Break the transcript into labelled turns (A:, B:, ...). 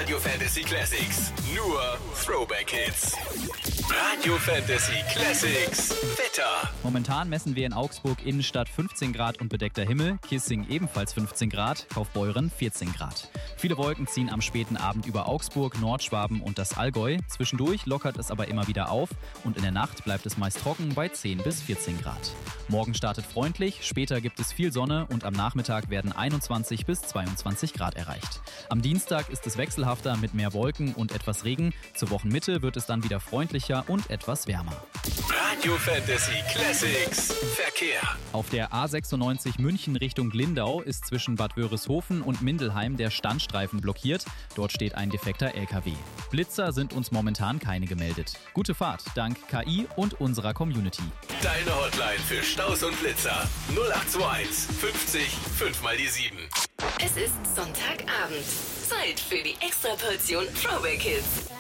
A: Radio Fantasy Classics. Nur Throwback Hits. Radio Fantasy Classics. Wetter.
B: Momentan messen wir in Augsburg Innenstadt 15 Grad und bedeckter Himmel, Kissing ebenfalls 15 Grad, Kaufbeuren 14 Grad. Viele Wolken ziehen am späten Abend über Augsburg, Nordschwaben und das Allgäu. Zwischendurch lockert es aber immer wieder auf und in der Nacht bleibt es meist trocken bei 10 bis 14 Grad. Morgen startet freundlich, später gibt es viel Sonne und am Nachmittag werden 21 bis 22 Grad erreicht. Am Dienstag ist es wechselhafter mit mehr Wolken und etwas Regen. Zur Wochenmitte wird es dann wieder freundlicher und etwas wärmer.
A: Radio Fantasy Classics. Verkehr.
B: Auf der A96 München Richtung Lindau ist zwischen Bad Wörishofen und Mindelheim der Standstreifen blockiert. Dort steht ein defekter LKW. Blitzer sind uns momentan keine gemeldet. Gute Fahrt dank KI und unserer Community.
A: Deine Hotline für Staus und Blitzer 0821 50 5 mal die 7.
C: Es ist Sonntagabend. Zeit für die Extraportion Throwback Hits.